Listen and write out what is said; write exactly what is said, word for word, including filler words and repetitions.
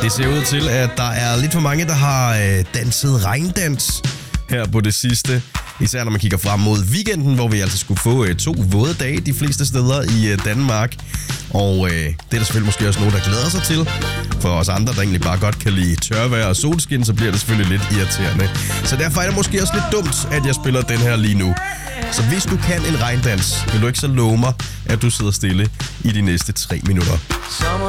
Det ser ud til, at der er lidt for mange, der har øh, danset regndans her på det sidste. Især når man kigger frem mod weekenden, hvor vi altså skulle få øh, to våde dage de fleste steder i øh, Danmark. Og øh, det er der selvfølgelig måske også nogen, der glæder sig til. For os andre, der egentlig bare godt kan lide tørvejr og solskin, så bliver det selvfølgelig lidt irriterende. Så derfor er det måske også lidt dumt, at jeg spiller den her lige nu. Så hvis du kan en regndans, vil du ikke så love mig, at du sidder stille i de næste tre minutter.